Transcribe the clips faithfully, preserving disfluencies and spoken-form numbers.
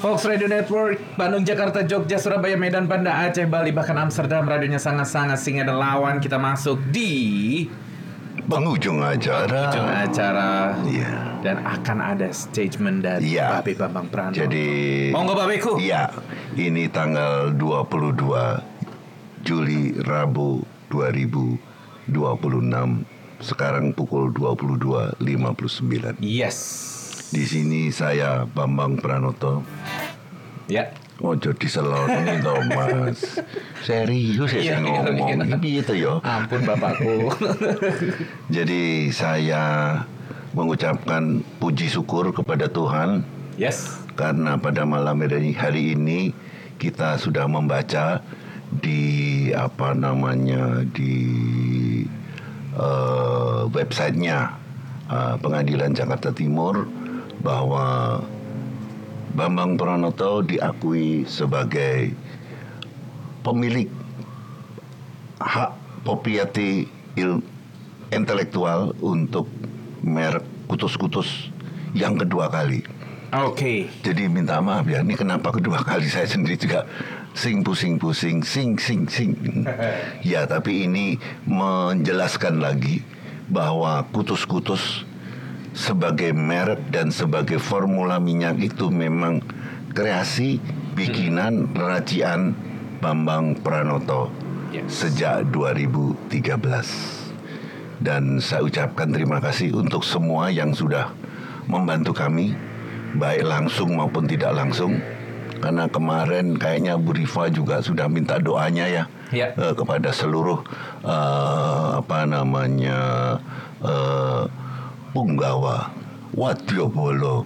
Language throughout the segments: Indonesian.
Fox Radio Network, Bandung, Jakarta, Jogja, Surabaya, Medan, Banda Aceh, Bali, bahkan Amsterdam. Radionya sangat-sangat singa dan lawan. Kita masuk di penghujung acara. Penghujung acara. Iya. Dan akan ada statement dari ya. Babe Bambang Pranoto. Jadi monggo Babeku. Iya. Ini tanggal dua puluh dua Juli, Rabu dua ribu dua puluh enam. Sekarang pukul dua puluh dua lima puluh sembilan. Yes. Di sini saya Bambang Pranoto. Ya. Oh jadi seloni toh Mas. Serius ya saya ngomong ini itu ya. Ampun Bapakku. Jadi saya mengucapkan puji syukur kepada Tuhan. Yes. Karena pada malam hari ini kita sudah membaca di apa namanya di uh, websitenya uh, Pengadilan Jakarta Timur bahwa Bambang Pranoto diakui sebagai pemilik hak proprieti intelektual untuk merek kutus-kutus yang kedua kali. Oke. Okay. Jadi minta maaf ya, ini kenapa kedua kali, saya sendiri juga sing pusing-pusing, sing sing sing. Ya, tapi ini menjelaskan lagi bahwa kutus-kutus sebagai merek dan sebagai formula minyak itu memang kreasi bikinan racian Bambang Pranoto. Yes. Sejak dua ribu tiga belas. Dan saya ucapkan terima kasih untuk semua yang sudah membantu kami, baik langsung maupun tidak langsung. Karena kemarin kayaknya Bu Rifa juga sudah minta doanya ya, yeah. uh, kepada seluruh uh, apa namanya uh, Punggawa Wadyabala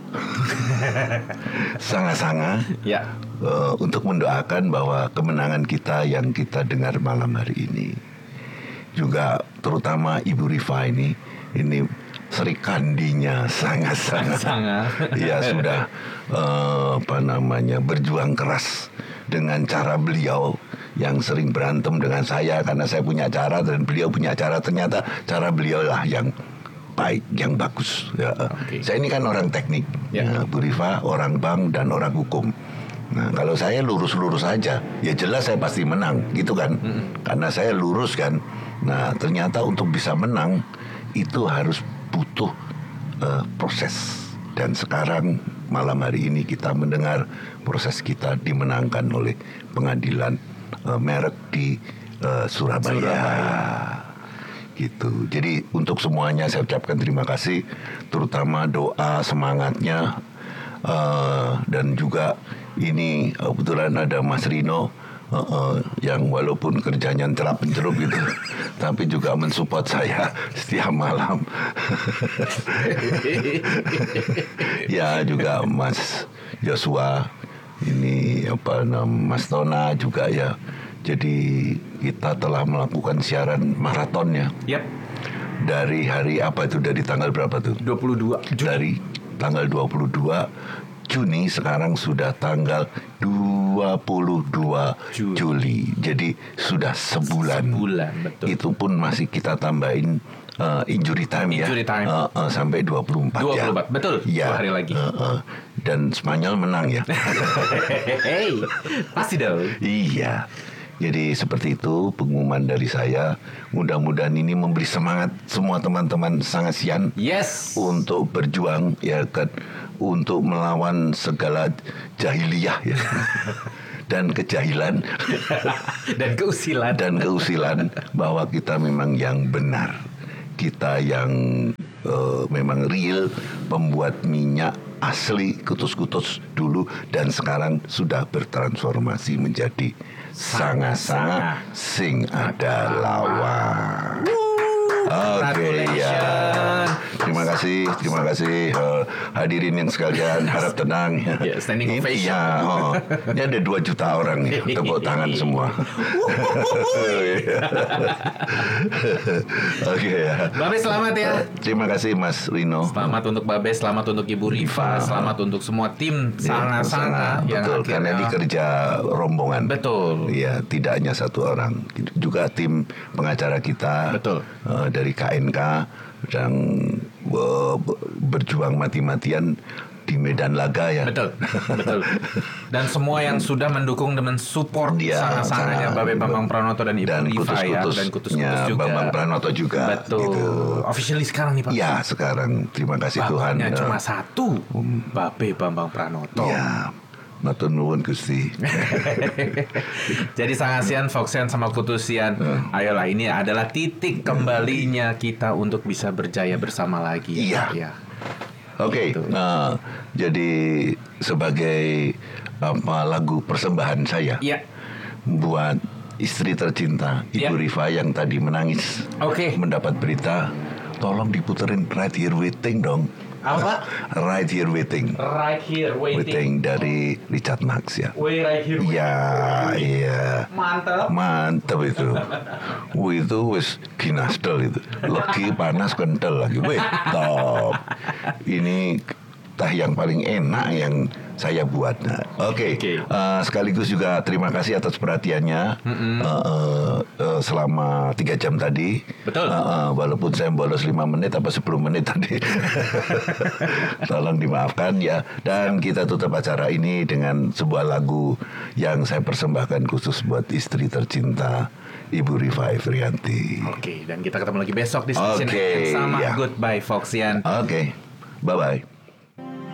Sanga-sanga ya. uh, untuk mendoakan bahwa kemenangan kita yang kita dengar malam hari ini, juga terutama Ibu Rifa ini ini Sri Kandinya sangat-sangat ya sudah uh, apa namanya berjuang keras dengan cara beliau yang sering berantem dengan saya karena saya punya cara dan beliau punya cara. Ternyata cara beliau lah yang baik, yang bagus ya. Okay. Saya ini kan orang teknik, yeah. ya, Bu Rifa orang bank dan orang hukum. Nah kalau saya lurus-lurus saja, ya jelas saya pasti menang, gitu kan? Mm-hmm. Karena saya lurus kan. Nah ternyata untuk bisa menang itu harus butuh uh, proses. Dan sekarang malam hari ini kita mendengar proses kita dimenangkan oleh pengadilan uh, merek di uh, Surabaya. Surabaya. Gitu. Jadi untuk semuanya saya ucapkan terima kasih, terutama doa semangatnya uh, dan juga ini uh, kebetulan ada Mas Rino uh, uh, yang walaupun kerjanya cerap pencerup gitu tapi juga mensupport saya setiap malam. Ya juga Mas Joshua ini apa namanya Mas Tona juga ya. Jadi kita telah melakukan siaran maraton ya. Yep. Dari hari apa itu? Dari tanggal berapa tuh? dua puluh dua Juni. Dari tanggal dua puluh dua Juni, sekarang sudah tanggal dua puluh dua Juli. Juli. Jadi sudah sebulan. Sebulan, betul. Itu pun masih kita tambahin uh, injury time injury ya. Time. Uh, uh, sampai dua puluh empat dua puluh empat ya. Betul. Ya. Dua hari lagi. Uh, uh, dan Spanyol menang ya. Hey, pasti dong. Iya. Jadi seperti itu pengumuman dari saya. Mudah-mudahan ini memberi semangat semua teman-teman Sangasian. Yes. Untuk berjuang ya kan, untuk melawan segala jahiliyah ya. Dan kejahilan dan keusilan dan keusilan bahwa kita memang yang benar. Kita yang uh, memang real pembuat minyak asli kutus-kutus dulu dan sekarang sudah bertransformasi menjadi Sanga-sanga sing ada lawan. Oke okay, ya. Terima kasih, terima kasih uh, hadirin yang sekalian, harap tenang. Yeah, standing ovation. Ya, oh, ini ada dua juta orang nih, tepuk tangan semua. Oke okay, ya. Babe selamat ya. Terima kasih Mas Rino. Selamat untuk Babe, selamat untuk Ibu Rifa, selamat untuk semua tim Sanga-sanga ya, betul, akhirnya... karena ini kerja rombongan. Betul. Iya, tidak hanya satu orang, juga tim pengacara kita. Betul. Uh, dari K N K yang uh, berjuang mati-matian di medan laga ya. Betul, betul. Dan semua yang sudah mendukung dan mensupport Dia sangat-sangatnya sangat- Babe Bambang Pranoto dan Ibu dan Diva ya, kutus-kutusnya dan kutus-kutus juga. Bambang Pranoto juga. Betul. Gitu. Officially sekarang nih Pak. Ya sekarang terima kasih Tuhan. Bapaknya eh, cuma satu, Babe Bambang Pranoto. Ya, matur nuwun Gusti. Jadi Sangasian, Foxian sama Kutusian, ayolah ini adalah titik kembalinya kita untuk bisa berjaya bersama lagi. Iya. Pak, ya. Oke, Gitu. nah jadi sebagai apa lagu persembahan saya Iya. buat istri tercinta Ibu Iya. Riva yang tadi menangis Oke. mendapat berita, tolong diputerin Right Here Waiting dong. Apa? Right Here Waiting. Right here Waiting dari Richard Marx ya. Wait right here. Iya, iya. Mantap. Mantap itu. Wih itu wis ginastel itu. Legi panas kental lagi. Wih, top. Ini teh yang paling enak yang saya buat. Nah, Oke, Oke. Eh, sekaligus juga terima kasih atas perhatiannya Eh, eh, eh, selama tiga jam tadi. Betul. Eh, eh, walaupun saya bolos lima menit apa sepuluh menit tadi. Tolong dimaafkan ya. Dan kita tutup acara ini dengan sebuah lagu yang saya persembahkan khusus buat istri tercinta Ibu Riva Evrianti. Oke, dan kita ketemu lagi besok di stasiun Oke, yang sama. ya. Goodbye, Foxian. Oke, bye bye.